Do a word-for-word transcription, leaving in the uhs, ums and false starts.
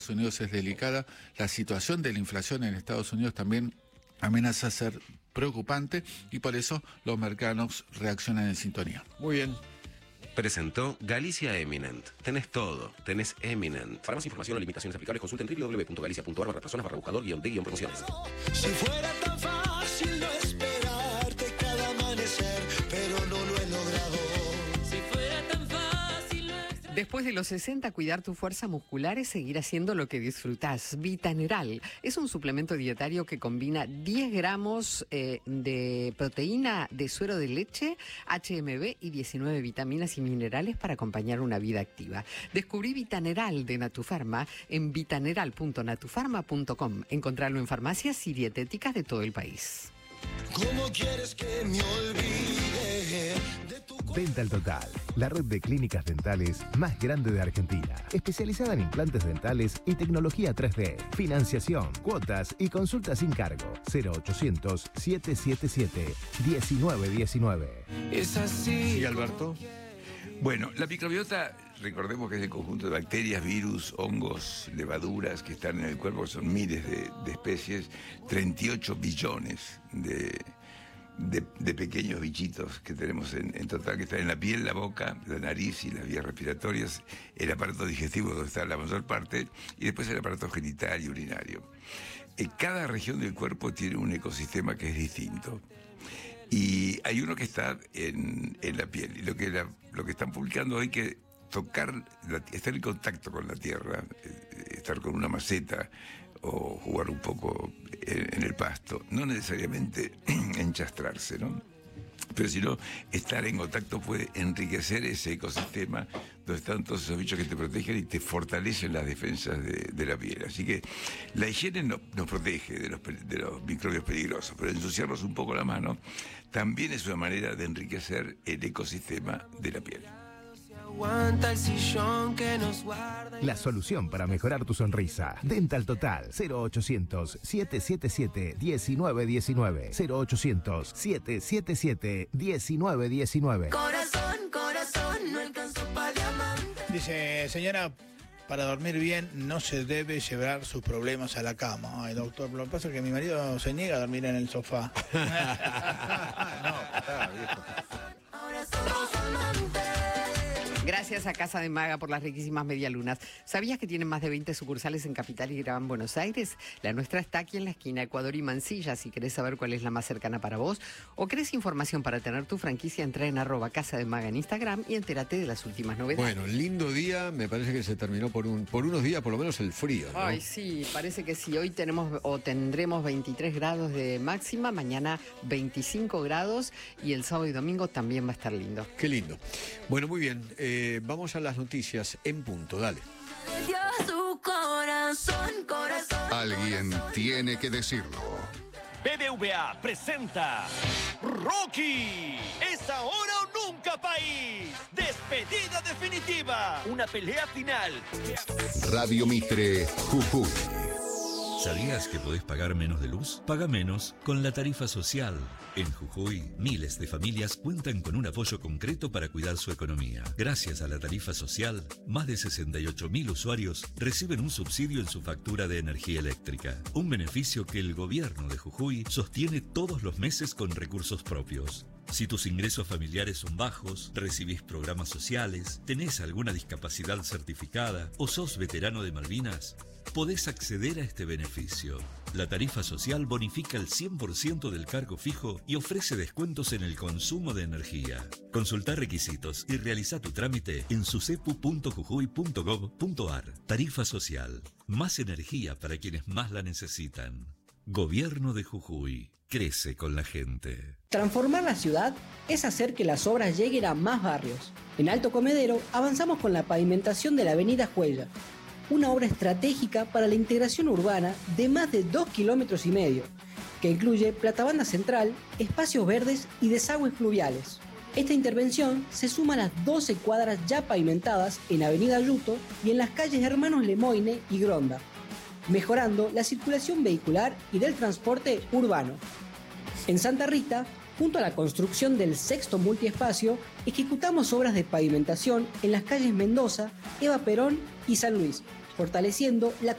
Estados Unidos es delicada. La situación de la inflación en Estados Unidos también amenaza a ser preocupante y por eso los mercados reaccionan en sintonía. Muy bien. Presentó Galicia Eminent. Tenés todo. Tenés Eminent. Para más información o limitaciones aplicables, consulta en w w w punto galicia punto org barra personas barra buscador guión de guión promociones. Si fuera tan fácil no esperarte cada amanecer, pero no lo he logrado. Si fuera tan fácil no extrañar. Después de los sesenta, cuidar tu fuerza muscular es seguir haciendo lo que disfrutás. Vitaneral es un suplemento dietario que combina diez gramos eh, de proteína de suero de leche, H M B y diecinueve vitaminas y minerales para acompañar una vida activa. Descubrí Vitaneral de Natufarma en vitaneral punto natufarma punto com. Encontrarlo en farmacias y dietéticas de todo el país. ¿Cómo quieres que me olvide de tu cuerpo? Dental Total, la red de clínicas dentales más grande de Argentina, especializada en implantes dentales y tecnología tres D, financiación, cuotas y consultas sin cargo. cero ochocientos, siete siete siete, diecinueve diecinueve. Es así. ¿Y Alberto? Bueno, la microbiota, recordemos que es el conjunto de bacterias, virus, hongos, levaduras que están en el cuerpo, son miles de, de especies, treinta y ocho billones de, de, de pequeños bichitos que tenemos en, en total, que están en la piel, la boca, la nariz y las vías respiratorias, el aparato digestivo donde está la mayor parte, y después el aparato genital y urinario. En cada región del cuerpo tiene un ecosistema que es distinto. Y hay uno que está en, en la piel. Y lo que, la, lo que están publicando hoy que tocar, la, estar en contacto con la tierra, eh, estar con una maceta o jugar un poco en, en el pasto, no necesariamente enchastrarse, ¿no? Pero si no, estar en contacto puede enriquecer ese ecosistema donde están todos esos bichos que te protegen y te fortalecen las defensas de, de la piel. Así que la higiene no, nos protege de los, de los microbios peligrosos, pero ensuciarnos un poco la mano también es una manera de enriquecer el ecosistema de la piel. Aguanta el sillón que nos guarda. La solución para mejorar tu sonrisa. Dental Total, cero ochocientos, siete siete siete, diecinueve diecinueve. cero ochocientos, siete siete siete, diecinueve diecinueve. Corazón, corazón, no alcanzó para diamante. Dice, señora, para dormir bien no se debe llevar sus problemas a la cama. Ay, doctor, lo que pasa es que mi marido se niega a dormir en el sofá. No, está viejo. Ahora somos amantes. Gracias a Casa de Maga por las riquísimas medialunas. ¿Sabías que tienen más de veinte sucursales en Capital y Gran Buenos Aires? La nuestra está aquí en la esquina Ecuador y Mansilla. Si querés saber cuál es la más cercana para vos o querés información para tener tu franquicia, entra en arroba Casa de Maga en Instagram y entérate de las últimas novedades. Bueno, lindo día, me parece que se terminó por un por unos días, por lo menos el frío, ¿no? Ay, sí, parece que sí. Hoy tenemos o tendremos veintitrés grados de máxima, mañana veinticinco grados y el sábado y domingo también va a estar lindo. Qué lindo. Bueno, muy bien, eh, vamos a las noticias en punto, dale. Dios, su corazón, corazón. Alguien tiene que decirlo. B B V A presenta Rocky. Es ahora o nunca, país. Despedida definitiva. Una pelea final. Radio Mitre, Jujuy. ¿Sabías que podés pagar menos de luz? Paga menos con la tarifa social. En Jujuy, miles de familias cuentan con un apoyo concreto para cuidar su economía. Gracias a la tarifa social, más de sesenta y ocho mil usuarios reciben un subsidio en su factura de energía eléctrica. Un beneficio que el gobierno de Jujuy sostiene todos los meses con recursos propios. Si tus ingresos familiares son bajos, recibís programas sociales, tenés alguna discapacidad certificada o sos veterano de Malvinas, podés acceder a este beneficio. La tarifa social bonifica el cien por ciento del cargo fijo y ofrece descuentos en el consumo de energía. Consultá requisitos y realizá tu trámite en sucepu punto jujuy punto gob punto ar. Tarifa social. Más energía para quienes más la necesitan. Gobierno de Jujuy. Crece con la gente. Transformar la ciudad es hacer que las obras lleguen a más barrios. En Alto Comedero avanzamos con la pavimentación de la avenida Juella, una obra estratégica para la integración urbana de más de dos kilómetros y medio, que incluye platabanda central, espacios verdes y desagües fluviales. Esta intervención se suma a las doce cuadras ya pavimentadas en Avenida Yuto y en las calles Hermanos Lemoine y Gronda, mejorando la circulación vehicular y del transporte urbano. En Santa Rita, junto a la construcción del sexto multiespacio, ejecutamos obras de pavimentación en las calles Mendoza, Eva Perón y San Luis, fortaleciendo la